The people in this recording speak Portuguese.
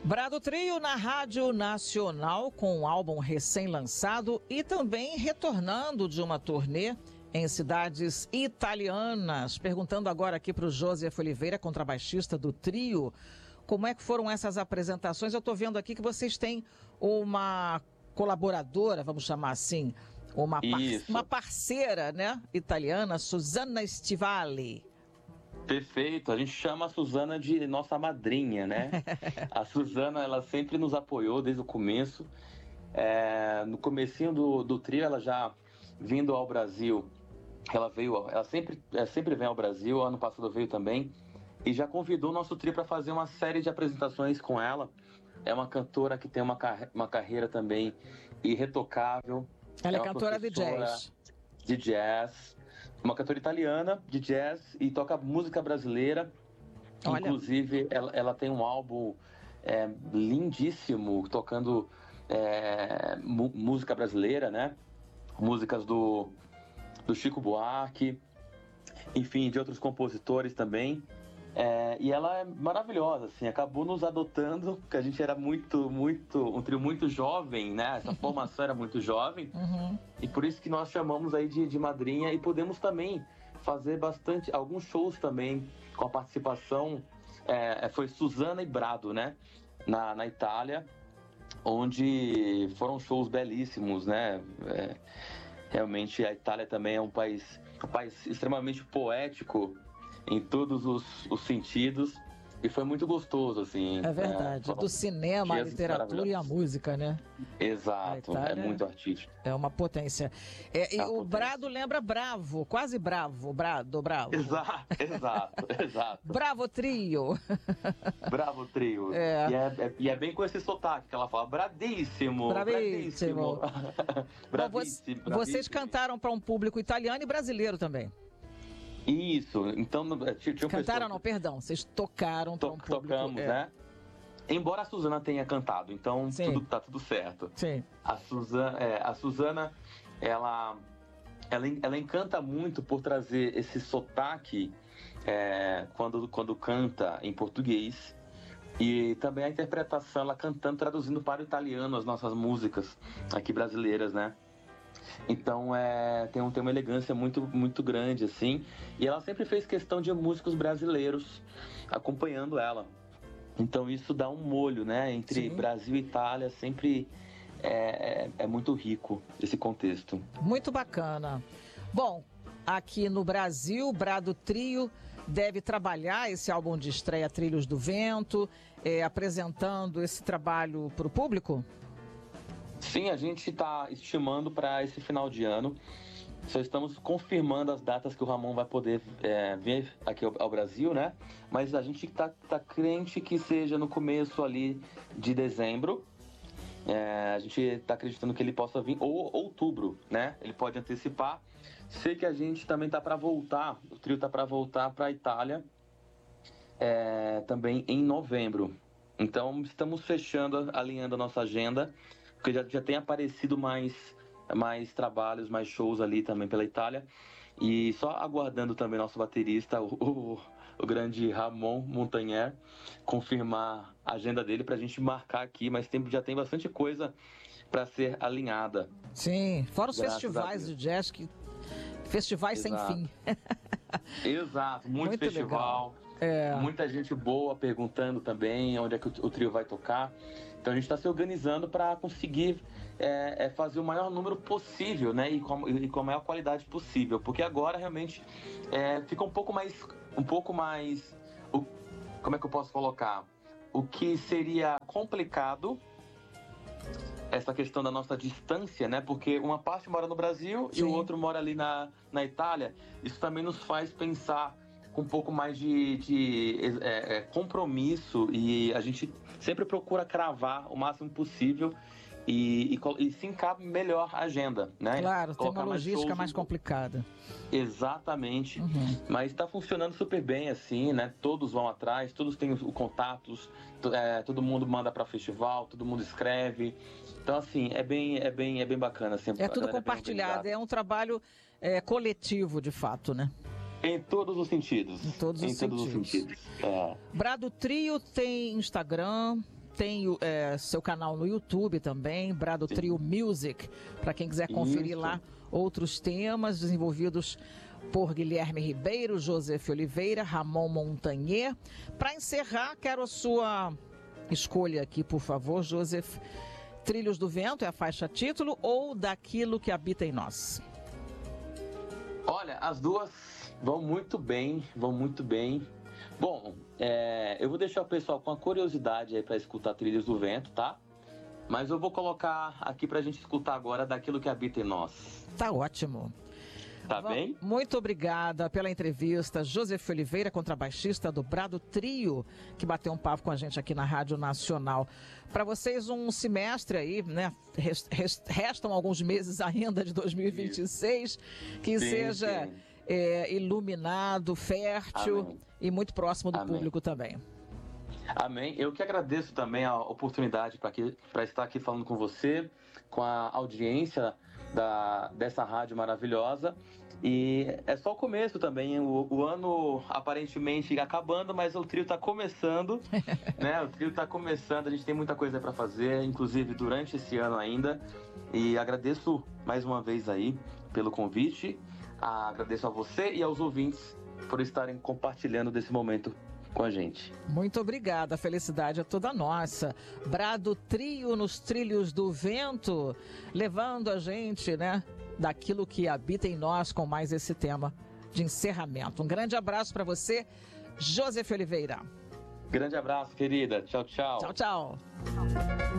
Brado Trio na Rádio Nacional com um álbum recém-lançado e também retornando de uma turnê em cidades italianas. Perguntando agora aqui para o Joseph Oliveira, contrabaixista do trio, como é que foram essas apresentações? Eu estou vendo aqui que vocês têm uma colaboradora, vamos chamar assim, uma parceira, né, italiana, Susanna Stivali. Perfeito, a gente chama a Suzana de nossa madrinha, né? A Suzana, ela sempre nos apoiou desde o começo. No comecinho do trio, ela já vindo ao Brasil, ela sempre vem ao Brasil, ano passado veio também, e já convidou o nosso trio para fazer uma série de apresentações com ela. É uma cantora que tem uma carreira também irretocável. Ela é cantora de jazz. De jazz. Uma cantora italiana de jazz e toca música brasileira. Olha. Inclusive, ela tem um álbum lindíssimo, tocando música brasileira, né? Músicas do Chico Buarque, enfim, de outros compositores também. E ela é maravilhosa, assim, acabou nos adotando, porque a gente era um trio muito jovem, né? Essa formação era muito jovem, e por isso que nós chamamos aí de madrinha, e podemos também fazer alguns shows também com a participação, foi Suzana e Brado, né? Na Itália, onde foram shows belíssimos, né? Realmente a Itália também é um país extremamente poético, em todos os sentidos, e foi muito gostoso, assim. É verdade, do cinema, a literatura e a música, né? Exato, é muito artístico. É uma potência. O Brado lembra Bravo, quase Bravo, Bravo. Exato. Bravo Trio. Bravo Trio. E é bem com esse sotaque que ela fala, bradíssimo. Bravíssimo. Bravíssimo. Vocês cantaram para um público italiano e brasileiro também. Isso, então... Cantaram, não, perdão, vocês tocaram para um público. Tocamos, né? Embora a Suzana tenha cantado, então tá tudo certo. Sim. A Suzana, ela encanta muito por trazer esse sotaque quando canta em português, e também a interpretação, ela cantando, traduzindo para o italiano as nossas músicas aqui brasileiras, né? Então tem uma elegância muito, muito grande, assim. E ela sempre fez questão de músicos brasileiros acompanhando ela. Então isso dá um molho, né? Entre Brasil e Itália, sempre é muito rico esse contexto. Muito bacana. Bom, aqui no Brasil, Brado Trio deve trabalhar esse álbum de estreia Trilhos do Vento, apresentando esse trabalho para o público? Sim, a gente está estimando para esse final de ano. Só estamos confirmando as datas que o Ramon vai poder vir aqui ao Brasil, né? Mas a gente tá crente que seja no começo ali de dezembro. A gente está acreditando que ele possa vir, ou outubro, né? Ele pode antecipar. Sei que a gente também tá para voltar, o trio tá para voltar para a Itália também em novembro. Então estamos fechando, alinhando a nossa agenda, porque já tem aparecido mais trabalhos, mais shows ali também pela Itália. E só aguardando também nosso baterista, o grande Ramon Montagnier, confirmar a agenda dele pra gente marcar aqui, mas já tem bastante coisa para ser alinhada. Sim, fora os festivais de jazz, festivais sem fim. Exato, muito festival. Muita gente boa perguntando também onde é que o trio vai tocar. Então a gente está se organizando para conseguir fazer o maior número possível, né? E com a maior qualidade possível. Porque agora realmente fica um pouco mais. Como é que eu posso colocar? O que seria complicado, essa questão da nossa distância, né? Porque uma parte mora no Brasil e o outro mora ali na Itália. Isso também nos faz pensar com um pouco mais de compromisso, e a gente sempre procura cravar o máximo possível e se encabe melhor a agenda, né? Claro, tem uma logística mais complicada. Exatamente. Mas está funcionando super bem, assim, né? Todos vão atrás, todos têm os contatos, todo mundo manda para festival, todo mundo escreve. Então, assim, é bem bacana. Assim, é tudo compartilhado, é um trabalho coletivo, de fato, né? Em todos os sentidos. Em todos os sentidos. Brado Trio tem Instagram, tem seu canal no YouTube também, Brado Trio Music, para quem quiser conferir lá outros temas desenvolvidos por Guilherme Ribeiro, Joseph Oliveira, Ramon Montagnier. Para encerrar, quero a sua escolha aqui, por favor, Joseph. Trilhos do Vento é a faixa título ou Daquilo que Habita em Nós? Olha, as duas vão muito bem, Bom, eu vou deixar o pessoal com a curiosidade aí para escutar Trilhos do Vento, tá? Mas eu vou colocar aqui pra gente escutar agora Daquilo que Habita em Nós. Tá ótimo. Tá bem? Muito obrigada pela entrevista. Joseph Oliveira, contrabaixista do Brado Trio, que bateu um papo com a gente aqui na Rádio Nacional. Para vocês, um semestre aí, né? Restam alguns meses ainda de 2026, que seja iluminado, fértil. Amém. E muito próximo do público também. Amém. Eu que agradeço também a oportunidade para estar aqui falando com você, com a audiência dessa rádio maravilhosa. E é só o começo também, o ano aparentemente acabando, mas o trio está começando, né? O trio está começando, a gente tem muita coisa para fazer, inclusive durante esse ano ainda. E agradeço mais uma vez aí pelo convite, agradeço a você e aos ouvintes por estarem compartilhando desse momento com a gente. Muito obrigada, a felicidade é toda nossa. Brado Trio nos Trilhos do Vento, levando a gente, né, daquilo que habita em nós com mais esse tema de encerramento. Um grande abraço para você, Joseph Oliveira. Grande abraço, querida. Tchau, tchau. Tchau, tchau.